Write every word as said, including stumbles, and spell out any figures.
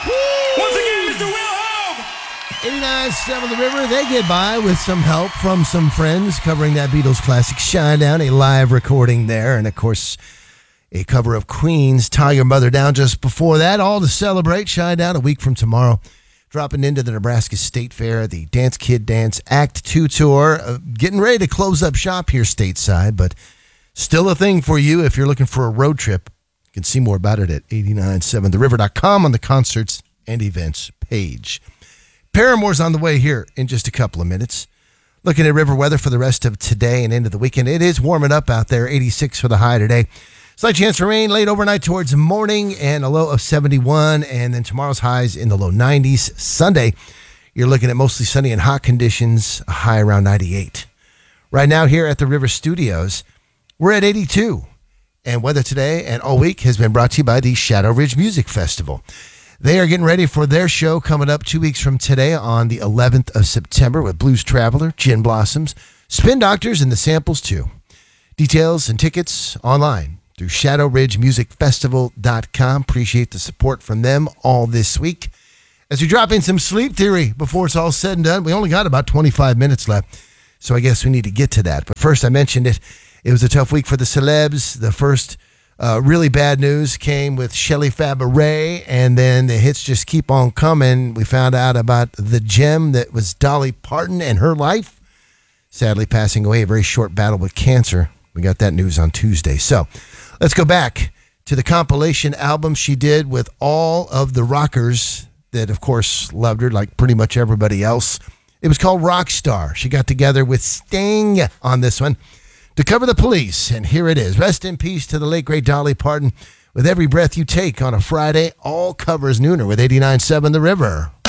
Once again, Mister Will Hogue. eighty-nine point seven The River, they get by with some help from some friends covering that Beatles classic Shinedown, a live recording there, and of course, a cover of Queen's Tie Your Mother Down just before that, all to celebrate Shinedown a week from tomorrow. Dropping into the Nebraska State Fair, the Dance Kid Dance Act two tour, uh, getting ready to close up shop here stateside, but still a thing for you if you're looking for a road trip. You can see more about it at eight nine seven the river dot com on the concerts and events page. Paramore's on the way here in just a couple of minutes. Looking at river weather for the rest of today and into the weekend. It is warming up out there, eighty-six for the high today. Slight chance for rain late overnight towards morning and a low of seventy-one. And then tomorrow's highs in the low nineties. Sunday, you're looking at mostly sunny and hot conditions, a high around ninety-eight. Right now here at the River Studios, we're at eighty-two. And weather today and all week has been brought to you by the Shadow Ridge Music Festival. They are getting ready for their show coming up two weeks from today on the eleventh of September with Blues Traveler, Gin Blossoms, Spin Doctors, and the Samples too. Details and tickets online through shadow ridge music festival dot com. Appreciate the support from them all this week. As we drop in some sleep theory before it's all said and done, we only got about twenty-five minutes left, so I guess we need to get to that. But first, I mentioned it. It was a tough week for the celebs. The first uh, really bad news came with Shelley Fabares, and then the hits just keep on coming. We found out about the gem that was Dolly Parton and her life, sadly passing away, a very short battle with cancer. We got that news on Tuesday. So let's go back to the compilation album she did with all of the rockers that, of course, loved her like pretty much everybody else. It was called Rockstar. She got together with Sting on this one to cover The Police, and here it is. Rest in peace to the late, great Dolly Parton. With Every Breath You Take on a Friday, all covers Nooner with eighty-nine point seven The River.